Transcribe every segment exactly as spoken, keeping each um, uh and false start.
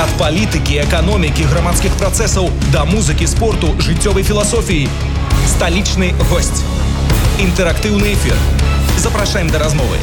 Ад палітыкі, эканомікі, грамадскіх працэсаў да музыкі, спорту, жыццёвай філасофіі. Сталічны госць. Інтэрактыўны эфір. Запрашаем да размовы.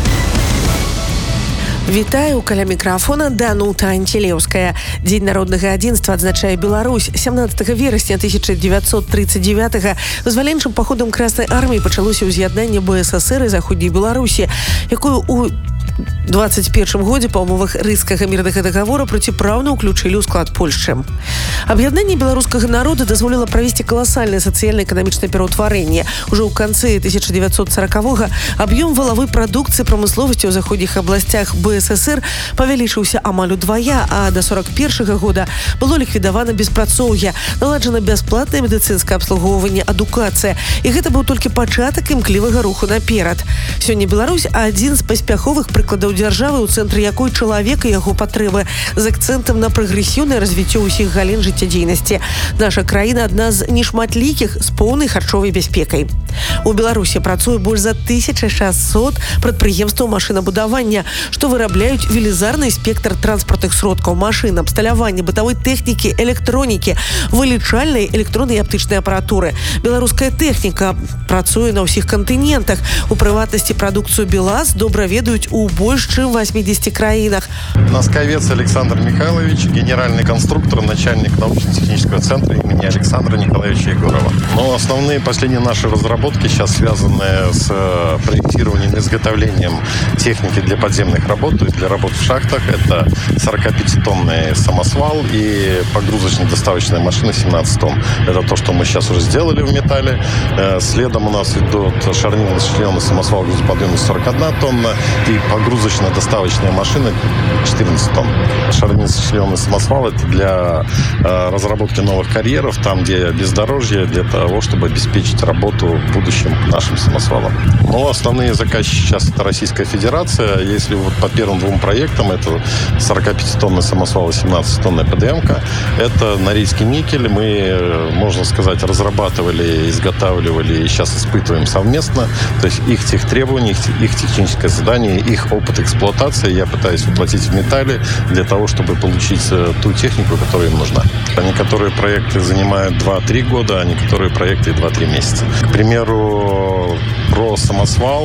Вітаю, каля мікрафона Данута Антилеўская. Дзень народнага адзінства адзначае Беларусь. сямнадцатага верасня тысяча девятьсот тридцать девятого вызваленчым паходам Краснай арміі пачалося ўз'яднанне БССР і Заходняй Беларусі, якую у двадцать першым годзе па ўмовах рыйскага мірнага дагавора проціпраўна ўключылі ў склад Польшчы. Аб'яднанне беларускага народа дазволіла правесці каласальнае сацыяльна-эканамічнае пераўтварэнне. Ужо ў канцы тысяча девятьсот сорокового аб'ём валавой прадукцыі прамысловасці ў заходніх абласцях БССР павялічыўся амаль удвая, а да сорок першага года было ліквідавана беспрацоўе, наладжана бясплатнае медыцынскае абслугоўванне, адукацыя. І гэта быў толькі пачатак імклівага руху наперад. Сёння Беларусь адзін з паспяховых прыкладаў дзяржавы, у цэнтры якой чалавек і яго патрэбы, з акцэнтам на прагрэсіўнае развіццё ўсіх галін жыццядзейнасці. Наша краіна адна з нешматлікіх з поўнай харчовай бяспекай. У Беларусі працуе больш за тысяча шестьсот прадпрыемстваў машынабудавання, што вырабляюць велізарны спектр транспартных сродкаў, машын, абсталявання, бытавой тэхнікі, электронікі, вылічальнай электроннай і аптычнай апаратуры. Беларуская тэхніка працуе на ўсіх кантынентах. У прыватнасці прадукцыю БелАЗ добра ведаюць у больш чым восьмидесяти краінах. Носковец Александр Михайлович, генеральный конструктор, начальник научно-технического центра имени Александра Николаевича Егорова. Но основные последние наши разработки сейчас связаны с проектированием и изготовлением техники для подземных работ, то есть для работ в шахтах. Это сорокапятитонный самосвал и погрузочно-доставочная машина семнадцать тонн. Это то, что мы сейчас уже сделали в металле. Следом у нас идут шарнирно-членный самосвал грузоподъемностью сорок одна тонна и погрузочно-доставочная машина четырнадцать тонн. Шарнирно-членный самосвал — это для э, разработки новых карьеров, там, где бездорожье, для того, чтобы обеспечить работу в будущем нашим самосвалам. Но основные заказчики сейчас — это Российская Федерация. Если вот по первым двум проектам, это сорокапятитонный самосвал и семнадцатитонная ПДМка, это Норильский никель. Мы, можно сказать, разрабатывали, изготавливали и сейчас испытываем совместно. То есть их техтребования, их, их техническое задание, их опыт эксплуатации я пытаюсь воплотить в металле для того, чтобы получить ту технику, которая им нужна. Некоторые проекты занимают два-три года, а некоторые проекты два-три месяца. К примеру, про самосвал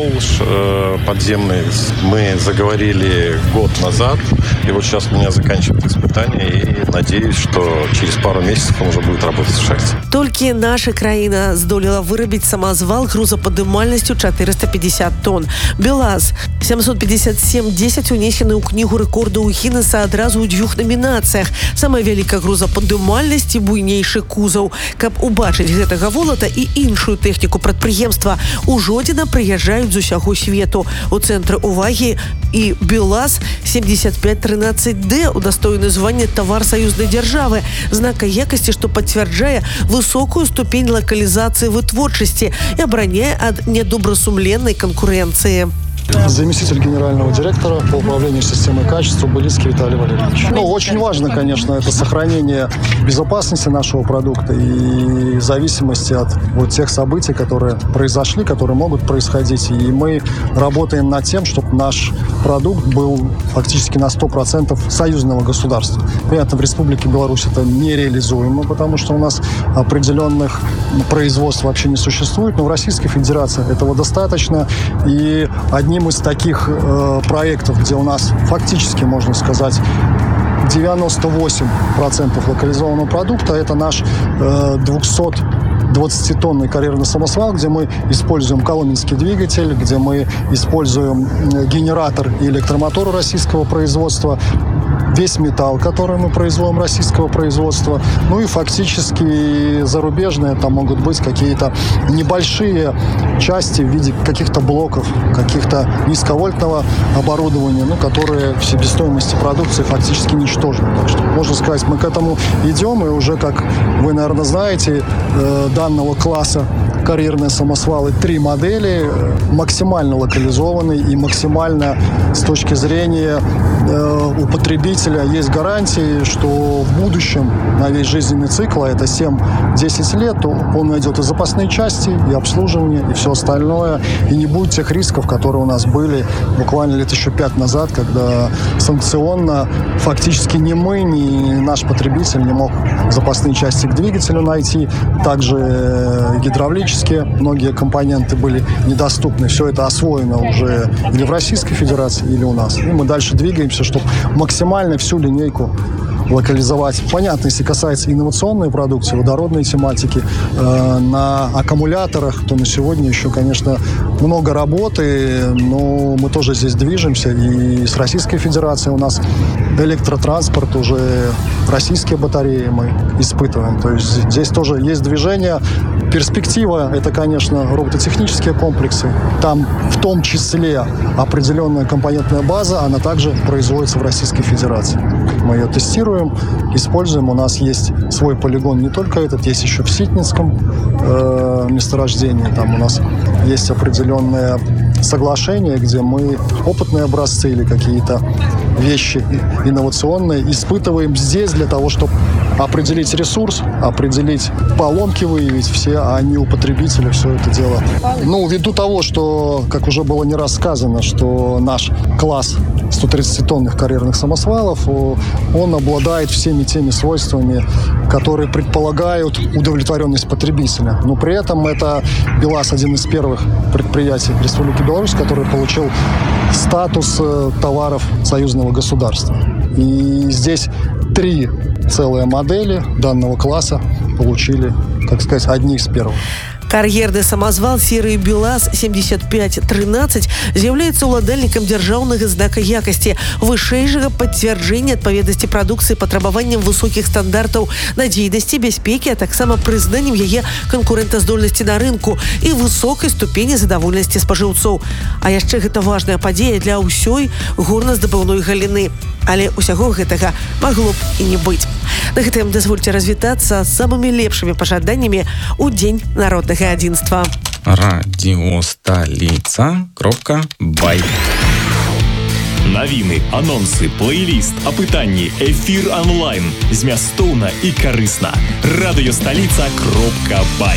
подземный мы заговорили год назад, и вот сейчас у меня заканчивают испытания, и надеюсь, что через пару месяцев он уже будет работать в шахте. Толькі наша краіна здолела вырабіць самазвал грузападымальнасцю четыреста пятьдесят тонн. БелАЗ семьсот пятьдесят семь десять унесены ў кнігу рэкордаў Гіннеса адразу ў дзвюх намінацыях. Самая вялікая грузападымальнасць і буйнейшы кузаў. Каб убачыць гэтага волата і іншую тэхніку прадпрыемства, ужодзіна прыязджаюць з усяго свету. У цэнтры увагі і БелАЗ семьдесят пять тринадцать дэ, удостоены звання тавар саюзнай дзяржавы, знака якасці, што пацвярджае высокую ступень лакалізацыі вытворчасці і абараняе ад недобрасумленнай канкурэнцыі. Заместитель генерального директора по управлению системой качества Былицкий Виталий Валерьевич. Ну, очень важно, конечно, это сохранение безопасности нашего продукта и зависимости от вот тех событий, которые произошли, которые могут происходить. И мы работаем над тем, чтобы наш продукт был фактически на сто процентов союзного государства. Понятно, в Республике Беларусь это нереализуемо, потому что у нас определенных производств вообще не существует, но в Российской Федерации этого достаточно. И одни Одним из таких э, проектов, где у нас фактически, можно сказать, девяносто восемь процентов локализованного продукта, это наш э, двухсотдвадцатитонный карьерный самосвал, где мы используем коломенский двигатель, где мы используем генератор и электромотор российского производства, весь металл, который мы производим российского производства, ну и фактически зарубежные, там могут быть какие-то небольшие части в виде каких-то блоков, каких-то низковольтного оборудования, ну, которые в себестоимости продукции фактически ничтожны. Так что, можно сказать, мы к этому идем, и уже, как вы, наверное, знаете, данного класса карьерные самосвалы три модели, максимально локализованные и максимально с точки зрения употребителя потребителя есть гарантии, что в будущем на весь жизненный цикл, а это семь-десять лет, то он найдет и запасные части, и обслуживание, и все остальное. И не будет тех рисков, которые у нас были буквально лет еще пять назад, когда санкционно фактически ни мы, ни наш потребитель не мог запасные части к двигателю найти. Также гидравлические многие компоненты были недоступны. Все это освоено уже или в Российской Федерации, или у нас. И мы дальше двигаемся, чтобы максимально всю линейку локализовать. Понятно, если касается инновационной продукции, водородной тематики, э, на аккумуляторах, то на сегодня еще, конечно, много работы, но мы тоже здесь движемся. И с Российской Федерацией у нас электротранспорт, уже российские батареи мы испытываем. То есть здесь тоже есть движение. Перспектива – это, конечно, робототехнические комплексы. Там в том числе определенная компонентная база, она также производится в Российской Федерации. Мы ее тестируем, используем. У нас есть свой полигон, не только этот, есть еще в Ситницком э, месторождении. Там у нас есть определенные соглашения, где мы опытные образцы или какие-то вещи инновационные испытываем здесь для того, чтобы определить ресурс, определить поломки, выявить все, а не у потребителя все это дело. Ну, ввиду того, что, как уже было не раз сказано, что наш класс сто тридцатитонных карьерных самосвалов, он обладает всеми теми свойствами, которые предполагают удовлетворенность потребителя. Но при этом это БелАЗ один из первых предприятий Республики Беларусь, который получил статус товаров союзного государства. И здесь три целые модели данного класса получили, так сказать, одни из первых. Кар'ерны самазвал серыі БелАЗ семьдесят пять тринадцать з'яўляецца ўладальнікам дзяржаўнага знака якасці, вышэйшага пацвярджэння адпаведнасці прадукцыі патрабаванням высокіх стандартаў надзейнасці, бяспекі, а таксама прызнаннем яе канкурэнтаздольнасці на рынку і высокай ступені задавольнасці спажыўцоў. А яшчэ гэта важная падзея для ўсёй горназдабыўной галіны. Але ўсяго гэтага магло б і не быць. На гэтым дазвольце развітацца з самымі лепшымі пажаданнямі ў Дзень народнага адзінства. Радиостолица кропка бай. Навіны, анонсы, плейліст, апытанні, эфір онлайн. Змястоўна і карысна. Радиостолица кропка бай.